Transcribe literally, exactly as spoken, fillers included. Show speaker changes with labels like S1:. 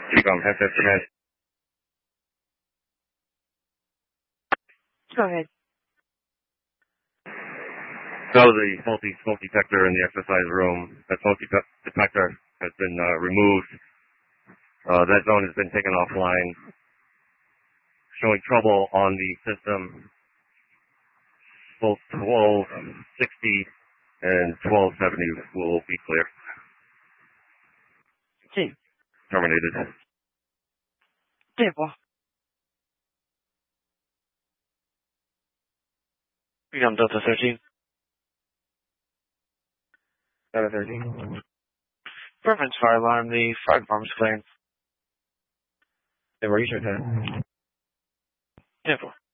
S1: T-COM, headset command.
S2: Go ahead.
S1: So the faulty smoke detector in the exercise room, that smoke de- detector has been uh, removed. Uh, that zone has been taken offline, showing trouble on the system. Both twelve sixty and twelve seventy will be clear.
S2: Sí.
S1: Terminated.
S2: Tiempo. Become Delta thirteen.
S1: Delta thirteen.
S2: Preference fire alarm, the fire department's clearing.
S1: They were each at ten.
S2: Tiempo.